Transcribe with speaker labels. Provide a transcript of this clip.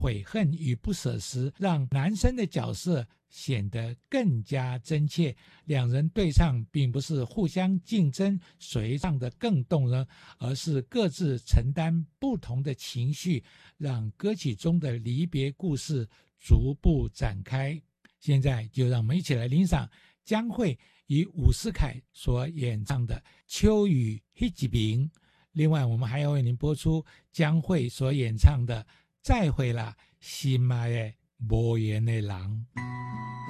Speaker 1: 悔恨与不舍时，让男生的角色显得更加真切。两人对唱并不是互相竞争谁唱得更动人，而是各自承担不同的情绪，让歌曲中的离别故事逐步展开。现在就让我们一起来欣赏江蕙与伍思凯所演唱的《秋雨那一边》。另外我们还要为您播出江蕙所演唱的《再会啦，心爱的无缘的人》。